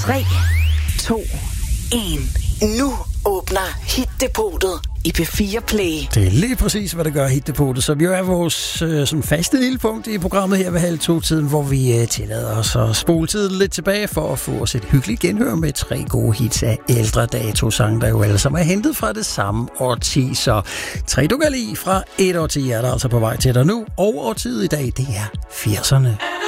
3, 2, 1. Nu åbner Hit-depotet i P4 Play. Det er lige præcis, hvad det gør Hit-depotet. Så vi er vores sådan faste lille punkt i programmet her ved 1:30, hvor vi tillader os at spole tiden lidt tilbage for at få os et hyggeligt genhør med 3 gode hits af ældre dato-sange, der jo alle sammen er hentet fra det samme årti. Så 3 du kan lide fra et årti er der altså på vej til dig nu, og årtiet i dag, det er 80'erne.